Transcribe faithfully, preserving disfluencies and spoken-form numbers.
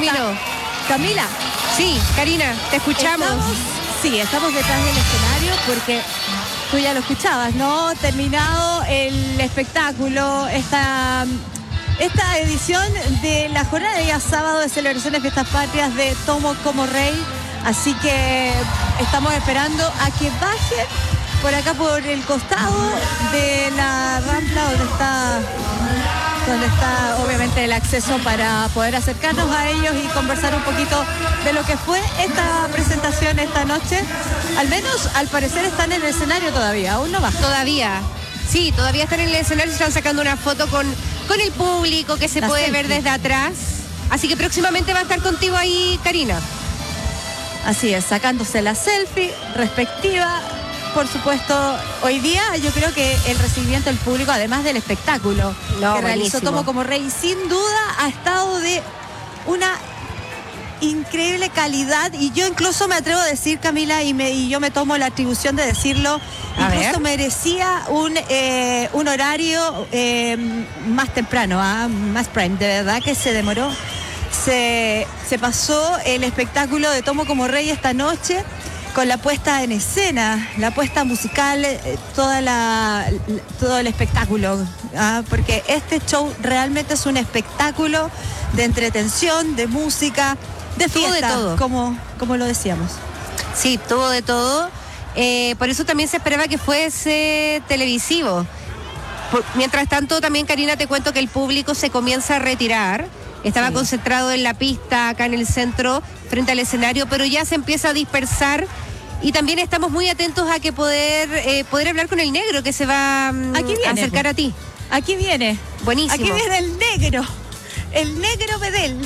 terminó. Camila. Sí, Karina, te escuchamos. Estamos, sí, estamos detrás del escenario porque tú ya lo escuchabas, ¿no? Terminado el espectáculo, esta, esta edición de la jornada de día sábado de celebraciones de fiestas patrias de Tomo como Rey. Así que estamos esperando a que bajen por acá por el costado de la rampla donde está donde está obviamente el acceso para poder acercarnos a ellos y conversar un poquito de lo que fue esta presentación esta noche. Al menos al parecer están en el escenario todavía, aún no bajan. Todavía, sí, todavía están en el escenario, están sacando una foto con, con el público que se La puede selfie. ver desde atrás. Así que próximamente va a estar contigo ahí, Karina. Así es, sacándose la selfie respectiva. Por supuesto, hoy día yo creo que el recibimiento del público, además del espectáculo No, que realizó buenísimo. Tomo como Rey, sin duda ha estado de una increíble calidad. Y yo incluso me atrevo a decir, Camila, y, me, y yo me tomo la atribución de decirlo, A incluso ver. merecía un, eh, un horario eh, más temprano, ¿ah? Más prime. De verdad que se demoró. Se, se pasó el espectáculo de Tomo como Rey esta noche con la puesta en escena, la puesta musical, eh, toda la, todo el espectáculo, ¿ah? Porque este show realmente es un espectáculo de entretención, de música, de Tuvo de fiesta, todo. como, como lo decíamos. Sí, tuvo de todo. Eh, por eso también se esperaba que fuese televisivo. Por- mientras tanto, también, Karina, te cuento que el público se comienza a retirar. Estaba Sí. concentrado en la pista, acá en el centro, frente al escenario, pero ya se empieza a dispersar. Y también estamos muy atentos a que poder, eh, poder hablar con el negro, que se va mm, Aquí viene, a acercar pues. a ti. Aquí viene, Buenísimo. aquí viene el negro, el negro Bedel.